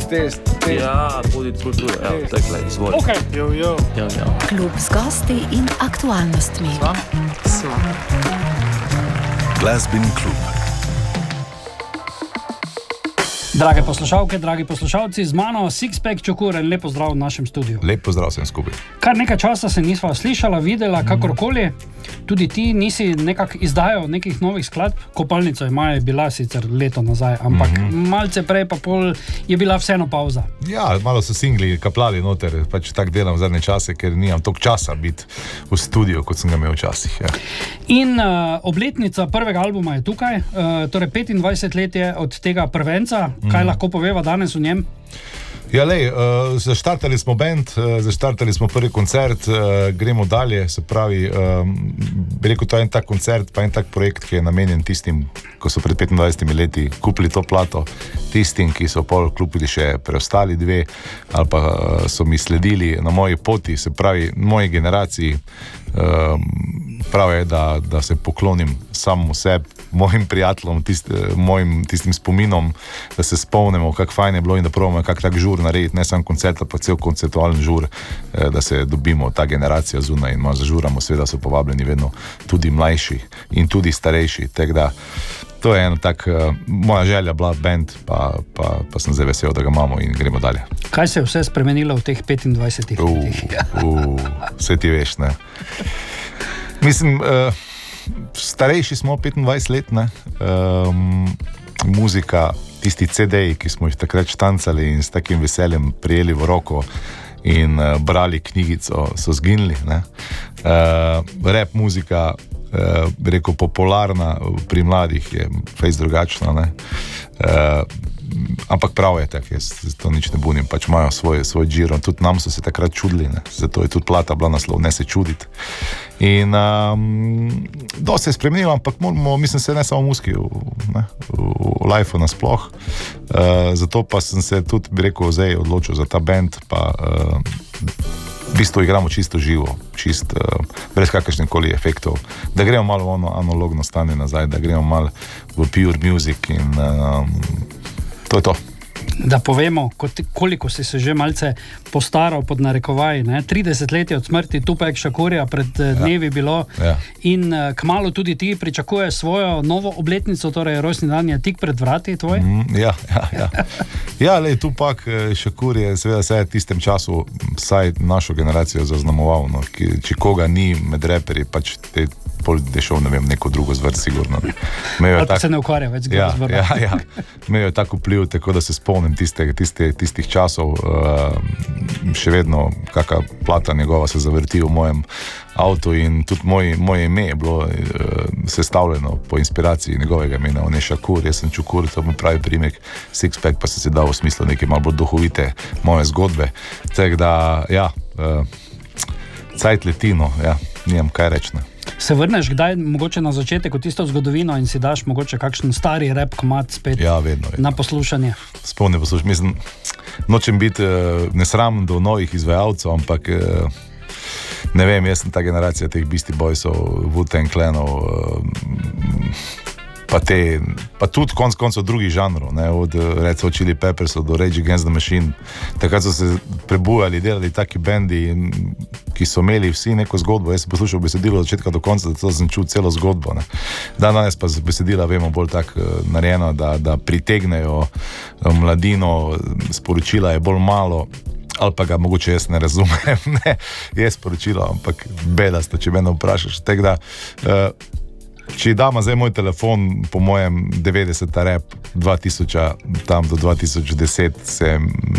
Test. Ja, bodi kultura, ja, takle, izvoli. Okay. Jo. Klub z gosti in aktualnostmi. Sva. Glasbeni klub. Drage poslušalke, dragi poslušalci, z mano Sixpack Čukur in lepo zdrav v našem studiu. Lep pozdrav vsem skupaj. Kar nekaj časa se nisva slišala, videla, kakorkoli. Tudi ti nisi nekako izdajal nekih novih skladb. Kopalnica je bila sicer leto nazaj, ampak malce prej pa pol je bila vseeno pauza. Ja, malo so singli kaplali noter, pač tak delam v zadnje čase, ker nimam toliko časa biti v studiu, kot sem ga imel včasih. Ja. In obletnica prvega albuma je tukaj, torej 25 let je od tega prvenca. Kaj lahko poveva danes v njem? Ja, lej, zaštartali smo band, zaštartali smo prvi koncert, gremo dalje, se pravi, bi rekel, to je en tak koncert, pa en tak projekt, ki je namenjen tistim, ko so pred 25 leti kupili to plato, tistim, ki so pol kupili še preostali dve, ali pa so mi sledili na moji poti, se pravi, moji generaciji. Prav je, da se poklonim samemu sebi, mojim prijateljem, mojim tistim spominom, da se spomnimo, kako fajn je bilo in da probamo kak tak žur narediti, ne samo koncert, pa cel konceptualen žur, da se dobimo ta generacija zunaj in malo zažuramo, seveda so povabljeni vedno tudi mlajši in tudi starejši, tako da to je ena tak, moja želja bila band, pa sem zdaj vesel, da ga imamo in gremo dalje. Kaj se je vse spremenilo v teh 25 letih? Vse ti veš, ne. Mislim, starejši smo 25 let, ne. Muzika, tisti CD-ji, ki smo jih takrat štancali in s takim veseljem prijeli v roko in brali knjigico, so zginili, ne. Rap muzika, bi rekel, popularna pri mladih je fejst drugačna, ne. Ampak prav je tak, jaz to nič ne bunim, pač imajo svoj džiro, tudi nam so se takrat čudili, ne? Zato je tudi plata bila naslov Ne se čuditi. In dosti se je spremenilo, ampak moramo, mislim se, ne samo v muziki, v lifeu nasploh, zato pa sem se tudi, bi rekel, zdaj odločil za ta band, pa v bistvu igramo čisto živo, brez kakršnih koli efektov, da gremo malo v ono analogno stanje nazaj, da gremo malo v pure music in to je to. Da povemo, koliko si se že malce postaral pod narekovaji, ne? 30 let je od smrti Tupac Shakurja pred dnevi bilo in kmalu tudi ti pričakuješ svojo novo obletnico, torej rojstni dan je tik pred vrati tvoj? Ja, lej, Tupac Shakur je seveda vse v tistem času vsaj našo generacijo zaznamoval, no, če koga ni med reperji, pač te pol dešel, ne vem, neko drugo zvrst, sigurno. Ali pa se ne ukvarja več z zvrst. Ja. Imel je tak vpliv, tako da se spomnim tistih časov, še vedno kakšna plata njegova se zavrti v mojem avtu in tudi moje ime je bilo sestavljeno po inspiraciji njegovega imena, on je Shakur, jaz sem Čukur, to mu pravi primek, Sixpack pa se dal v smislu neke malo bolj duhovite moje zgodbe, tako da, ja, cajt letino, ja, nimam kaj reči, ne. Se vrneš kdaj mogoče na začetek v tisto zgodovino in si daš mogoče kakšen stari rap komad spet vedno. Na poslušanje? Spomni poslušanje, mislim, nočem biti nesramen do novih izvajalcev, ampak ne vem, jaz sem ta generacija teh Beastie Boysov, Wu-Tang Clanov, pa tudi koncev drugih žanrov, ne, od recimo Chili Peppersov do Rage Against the Machine. Takrat so se prebujali, delali taki bendi, ki so imeli vsi neko zgodbo. Jaz sem poslušal besedilo od začetka do konca, zato sem čul celo zgodbo, ne. Danes pa besedila vemo bolj tako narejeno, da pritegnejo mladino, sporočila je bolj malo, ali pa ga mogoče jaz ne razumem, ne, je sporočilo, ampak bedasto, če mene vprašaš. Tako da, če dama zdaj moj telefon, po mojem 90 rap, 2000 tam do 2010 se